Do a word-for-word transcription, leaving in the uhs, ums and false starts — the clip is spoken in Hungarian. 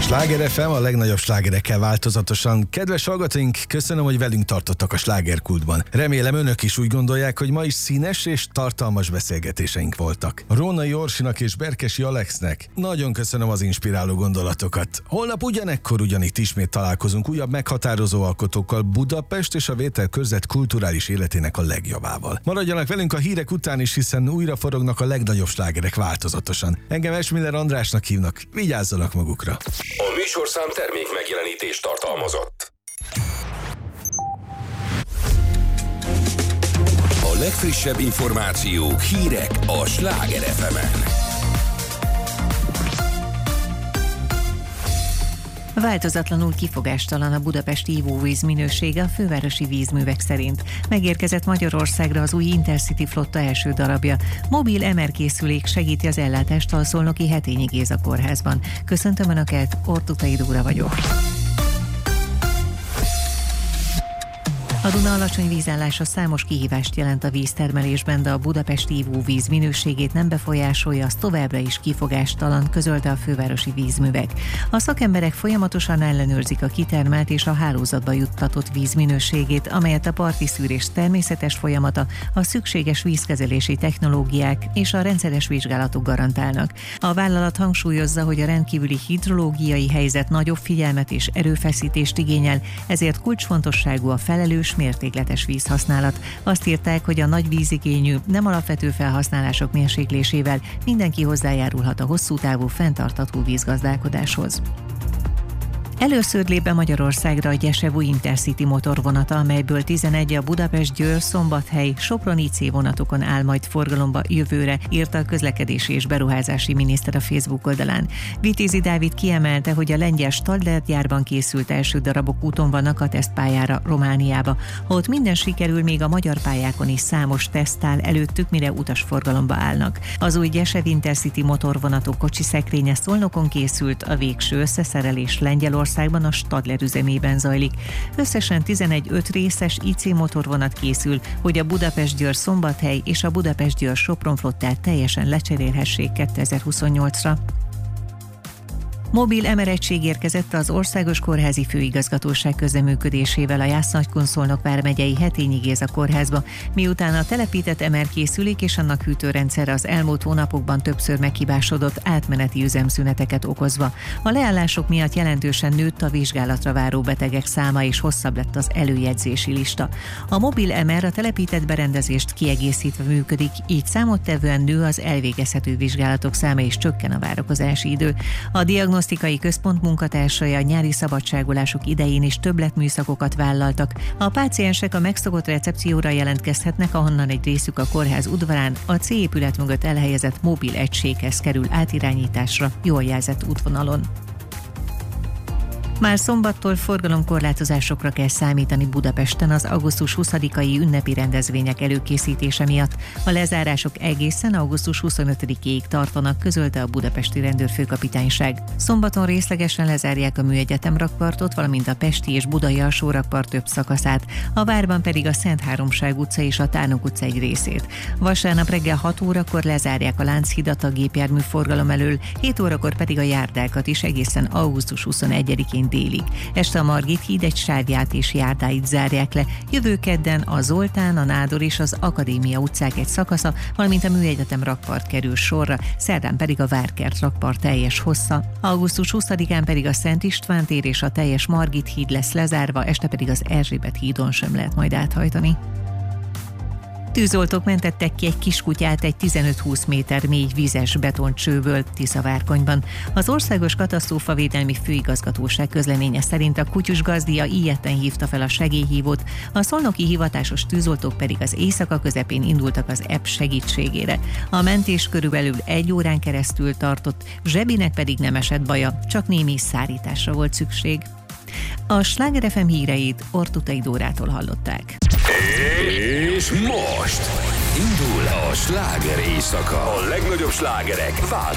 Sláger ef em, a legnagyobb slágerekkel változatosan. Kedves hallgatóink, köszönöm, hogy velünk tartottak a slágerkultban. Remélem önök is úgy gondolják, hogy ma is színes és tartalmas beszélgetéseink voltak. Rónai Orsinak és Berkesi Alexnek nagyon köszönöm az inspiráló gondolatokat. Holnap ugyanekkor ugyanitt ismét találkozunk újabb meghatározó alkotókkal, Budapest és a Vételkörzet kulturális életének a legjobbával. Maradjanak velünk a hírek után is, hiszen újra forognak a legnagyobb slágerek változatosan. Engem Esmiller Andrásnak hívnak, vigyázzanak magukra. A műsorszám termék megjelenítést tartalmazott. A legfrissebb információk, hírek a Sláger ef emen. Változatlanul kifogástalan a budapesti ivóvíz minősége a fővárosi vízművek szerint. Megérkezett Magyarországra az új Intercity flotta első darabja. Mobil em er készülék segíti az ellátást a szolnoki Hetényi Géza kórházban. Köszöntöm Önöket, Ortutai Dóra vagyok. A Duna alacsony vízállása számos kihívást jelent a víztermelésben, de a budapesti ivóvíz minőségét nem befolyásolja, az továbbra is kifogástalan, közölte a fővárosi vízművek. A szakemberek folyamatosan ellenőrzik a kitermelt és a hálózatba juttatott víz minőségét, amelyet a parti szűrés természetes folyamata, a szükséges vízkezelési technológiák és a rendszeres vizsgálatok garantálnak. A vállalat hangsúlyozza, hogy a rendkívüli hidrológiai helyzet nagyobb figyelmet és erőfeszítést igényel, ezért kulcsfontosságú a felelős mértékletes vízhasználat. Azt írták, hogy a nagy vízigényű, nem alapvető felhasználások mérséklésével mindenki hozzájárulhat a hosszú távú fenntartható vízgazdálkodáshoz. Először lép be Magyarországra a Gyesevú Intercity motorvonata, amelyből tizenegy a Budapest-Győr, Szombathely, Sopron i cé vonatokon áll majd forgalomba jövőre, írta a közlekedési és beruházási miniszter a Facebook oldalán. Vitézi Dávid kiemelte, hogy a lengyel Stadler gyárban készült első darabok úton vannak a tesztpályára, Romániába. Ha ott minden sikerül, még a magyar pályákon is számos teszt áll előttük, mire utasforgalomba állnak. Az új Gyesevú Intercity motorvonatok kocsiszekrénye Szolnokon készült, a végső összeszerelés Lengyelországban a Stadler üzemében zajlik. Összesen tizenegy öt részes i cé motorvonat készül, hogy a Budapest-Győr Szombathely és a Budapest-Győr Sopron flottát teljesen lecserélhessék kétezer-huszonnyolcra. Mobil em er egység érkezett az Országos Kórházi Főigazgatóság közreműködésével a Jász-Nagykun-Szolnok vármegyei Hetényi Géza kórházba, miután a telepített em er készülék és annak hűtőrendszer az elmúlt hónapokban többször meghibásodott, átmeneti üzemszüneteket okozva. A leállások miatt jelentősen nőtt a vizsgálatra váró betegek száma és hosszabb lett az előjegyzési lista. A mobil em er a telepített berendezést kiegészítve működik, így számottevően nő az elvégezhető vizsgálatok száma és csökken a várakozási idő. A diagnosztikai központ munkatársai a nyári szabadságolások idején is többletműszakokat vállaltak. A páciensek a megszokott recepcióra jelentkezhetnek, ahonnan egy részük a kórház udvarán a C épület mögött elhelyezett mobil egységhez kerül átirányításra jól jelzett útvonalon. Már szombattól forgalomkorlátozásokra kell számítani Budapesten az augusztus huszadikai ünnepi rendezvények előkészítése miatt. A lezárások egészen augusztus huszonötödikéig tartanak, közölte a budapesti rendőrfőkapitányság. Szombaton részlegesen lezárják a Műegyetem rakpartot, valamint a pesti és budai alsó rakpart több szakaszát, a várban pedig a Szent Háromság utca és a Tárnok utca egy részét. Vasárnap reggel hat órakor lezárják a Lánchidat a gépjármű forgalom elől, hét órakor pedig a járdákat is egészen augusztus huszonegyedikén délig. Este a Margit híd egy sávját és járdáit zárják le. Jövő kedden a Zoltán, a Nádor és az Akadémia utcák egy szakasza, valamint a Műegyetem rakpart kerül sorra, szerdán pedig a Várkert rakpart teljes hossza. augusztus huszadikán pedig a Szent István tér és a teljes Margit híd lesz lezárva, este pedig az Erzsébet hídon sem lehet majd áthajtani. Tűzoltók mentettek ki egy kiskutyát egy tizenöt-húsz méter mély vízes betoncsőből Tiszavárkonyban. Az Országos Katasztrófavédelmi Főigazgatóság közleménye szerint a kutyus gazdia ilyetten hívta fel a segélyhívót, a szolnoki hivatásos tűzoltók pedig az éjszaka közepén indultak az ebb segítségére. A mentés körülbelül egy órán keresztül tartott, zsebinek pedig nem esett baja, csak némi szárításra volt szükség. A Sláger ef em híreit Ortutai Dórától hallották. És most indul a sláger éjszaka. A legnagyobb slágerek változnak.